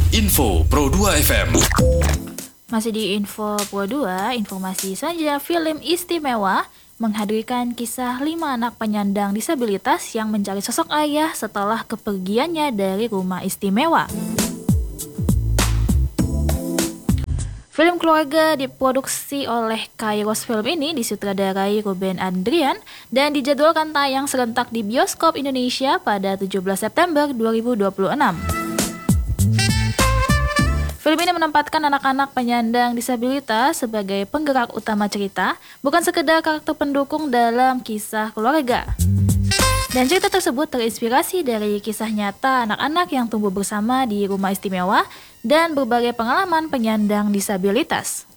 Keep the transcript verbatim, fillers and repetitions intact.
Info Pro dua F M. Masih di Info Pro dua, informasi saja film istimewa menghadirkan kisah lima anak penyandang disabilitas yang mencari sosok ayah setelah kepergiannya dari rumah istimewa. Film keluarga diproduksi oleh Kairos Film ini disutradarai Ruben Adrian dan dijadwalkan tayang serentak di bioskop Indonesia pada tujuh belas September dua ribu dua puluh enam. Film ini menempatkan anak-anak penyandang disabilitas sebagai penggerak utama cerita, bukan sekedar karakter pendukung dalam kisah keluarga. Dan cerita tersebut terinspirasi dari kisah nyata anak-anak yang tumbuh bersama di rumah istimewa dan berbagai pengalaman penyandang disabilitas.